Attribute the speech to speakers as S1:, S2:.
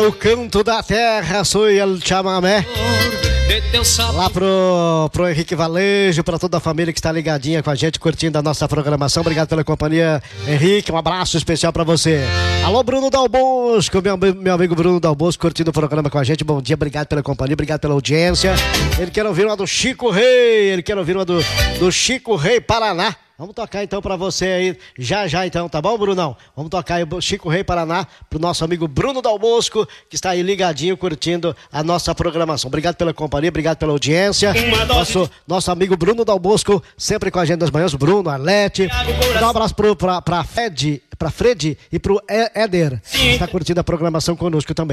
S1: o canto da terra, sou el chamamé. Lá pro Henrique Valejo, pra toda a família que está ligadinha com a gente, curtindo a nossa programação. Obrigado pela companhia, Henrique. Um abraço especial pra você. Alô, Bruno Dal Bosco, meu amigo Bruno Dal Bosco, curtindo o programa com a gente. Bom dia, obrigado pela companhia, obrigado pela audiência. Ele quer ouvir uma do Chico Rei, do Chico Rei Paraná. Vamos tocar então pra você aí, já então, tá bom, Brunão? Vamos tocar aí o Chico Rei Paraná pro nosso amigo Bruno Dal Bosco, que está aí ligadinho, curtindo a nossa programação. Obrigado pela companhia, obrigado pela audiência. Nosso amigo Bruno Dal Bosco, sempre com a gente das manhãs, Bruno, Arlete. Dá um abraço pra Fred e pro Éder, que está curtindo a programação conosco também.